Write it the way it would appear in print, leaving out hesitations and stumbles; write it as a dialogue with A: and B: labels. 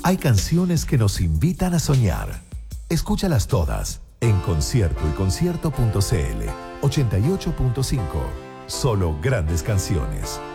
A: Hay canciones que nos invitan a soñar. Escúchalas todas en conciertoyconcierto.cl 88.5. Solo grandes canciones.